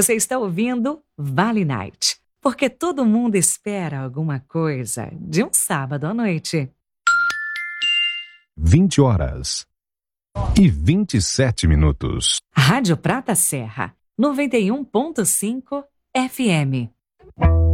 Você está ouvindo Vale Night, porque todo mundo espera alguma coisa de um sábado à noite. 20h27. Rádio Prata Serra, 91.5 FM.